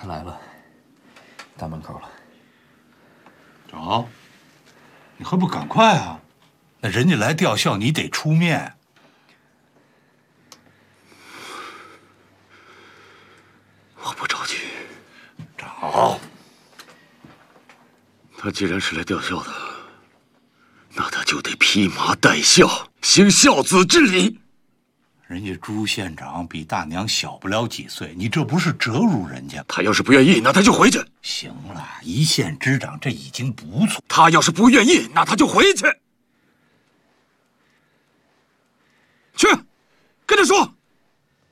他来了，大门口了。 找，你还不赶快啊？那人家来吊孝，你得出面。 我不着急。 找， 他既然是来吊孝的，那他就得披麻戴孝，行孝子之礼。 人家朱县长比大娘小不了几岁，你这不是折辱人家？ 他要是不愿意，那他就回去。 行了，一县之长这已经不错。 他要是不愿意，那他就回去。去，跟他说。